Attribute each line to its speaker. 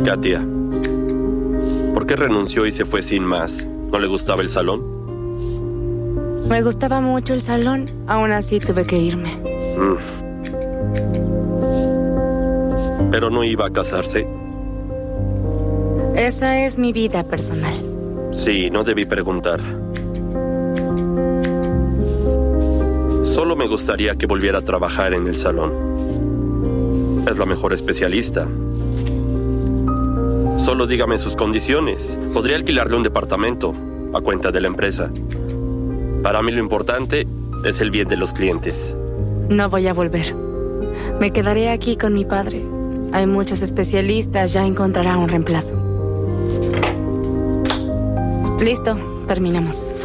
Speaker 1: Katia, ¿por qué renunció y se fue sin más? ¿No le gustaba el salón?
Speaker 2: Me gustaba mucho el salón, aún así tuve que irme.
Speaker 1: ¿Pero no iba a casarse?
Speaker 2: Esa es mi vida personal.
Speaker 1: Sí, no debí preguntar. Solo me gustaría que volviera a trabajar en el salón. Es la mejor especialista. Solo dígame sus condiciones. Podría alquilarle un departamento a cuenta de la empresa. Para mí lo importante es el bien de los clientes.
Speaker 2: No voy a volver. Me quedaré aquí con mi padre. Hay muchos especialistas, ya encontrará un reemplazo. Listo, terminamos.